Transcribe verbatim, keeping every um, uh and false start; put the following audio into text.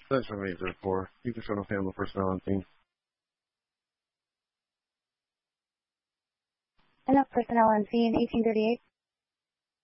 That's from eight zero four. You can shut off handle personnel on scene. Enough personnel on scene, eighteen thirty-eight.